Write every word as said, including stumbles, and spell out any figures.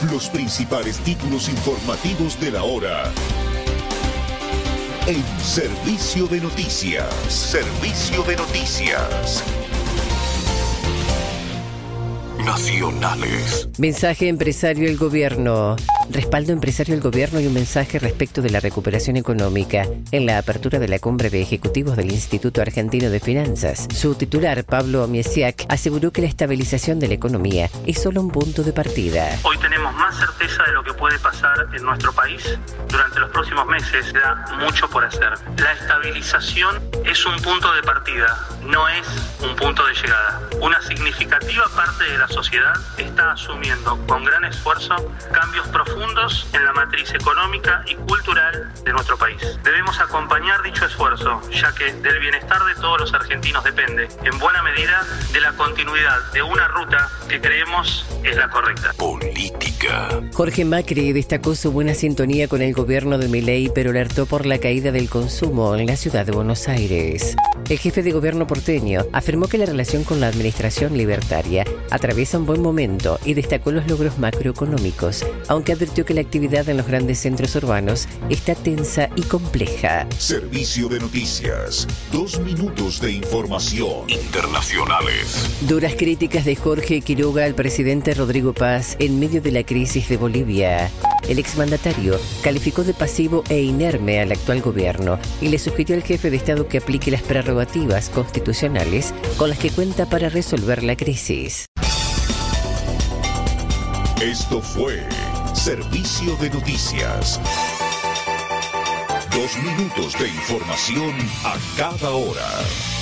Los principales títulos informativos de la hora. En Servicio de Noticias. Servicio de Noticias. Nacionales. Mensaje empresario del gobierno. Respaldo empresario del gobierno y un mensaje respecto de la recuperación económica en la apertura de la cumbre de ejecutivos del Instituto Argentino de Finanzas. Su titular, Pablo Miesiak, aseguró que la estabilización de la economía es solo un punto de partida. Hoy tenemos más certeza de lo que puede pasar en nuestro país. Durante los próximos meses queda mucho por hacer. La estabilización es un punto de partida, no es un punto de llegada. Una significativa parte de la sociedad está asumiendo con gran esfuerzo cambios profundos en la matriz económica y cultural de nuestro país. Debemos acompañar dicho esfuerzo, ya que del bienestar de todos los argentinos depende, en buena medida, de la continuidad de una ruta que creemos es la correcta. Política. Jorge Macri destacó su buena sintonía con el gobierno de Milei, pero alertó por la caída del consumo en la ciudad de Buenos Aires. El jefe de gobierno porteño afirmó que la relación con la administración libertaria atraviesa un buen momento y destacó los logros macroeconómicos, aunque advirtió que la actividad en los grandes centros urbanos está tensa y compleja. Servicio de Noticias. Dos minutos de información. Internacionales. Duras críticas de Jorge Quiroga al presidente Rodrigo Paz en medio de la crisis de Bolivia. El exmandatario calificó de pasivo e inerme al actual gobierno y le sugirió al jefe de Estado que aplique las prerrogativas constitucionales con las que cuenta para resolver la crisis. Esto fue Servicio de Noticias. Dos minutos de información a cada hora.